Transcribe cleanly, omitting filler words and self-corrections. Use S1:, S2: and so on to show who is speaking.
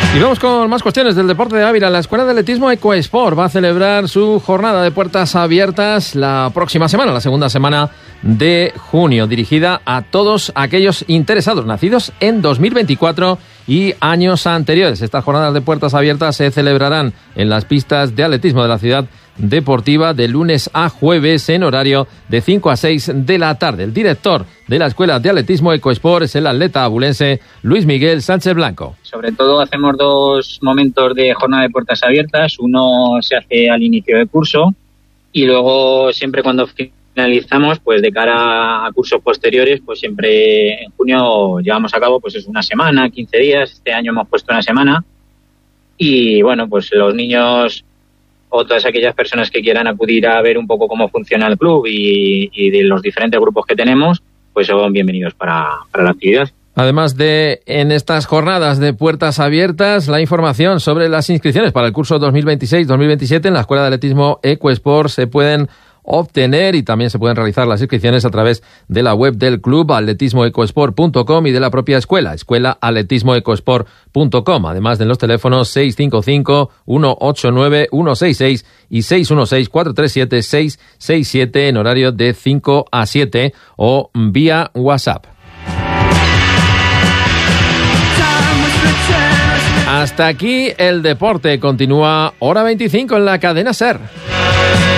S1: Y vamos con más cuestiones del deporte de Ávila. La Escuela de Atletismo EcoSport va a celebrar su jornada de puertas abiertas la próxima semana, la segunda semana de junio, dirigida a todos aquellos interesados nacidos en 2024 y años anteriores. Estas jornadas de puertas abiertas se celebrarán en las pistas de atletismo de la ciudad deportiva de lunes a jueves en horario de 5 a 6 de la tarde. El director de la Escuela de Atletismo EcoSport es el atleta abulense Luis Miguel Sánchez Blanco.
S2: Sobre todo hacemos dos momentos de jornada de puertas abiertas. Uno se hace al inicio del curso y luego siempre cuando finalizamos, pues de cara a cursos posteriores, pues siempre en junio llevamos a cabo pues es una semana, 15 días. Este año hemos puesto una semana y bueno, pues los niños o todas aquellas personas que quieran acudir a ver un poco cómo funciona el club y de los diferentes grupos que tenemos, pues son bienvenidos para la actividad.
S1: Además de en estas jornadas de puertas abiertas, la información sobre las inscripciones para el curso 2026-2027 en la Escuela de Atletismo EcoSport se pueden obtener y también se pueden realizar las inscripciones a través de la web del club atletismoecosport.com y de la propia escuela, escuelaatletismoecosport.com, además de los teléfonos 655-189-166 y 616-437-667 en horario de 5 a 7 o vía WhatsApp. Hasta aquí el deporte. Continúa Hora 25 en la cadena SER.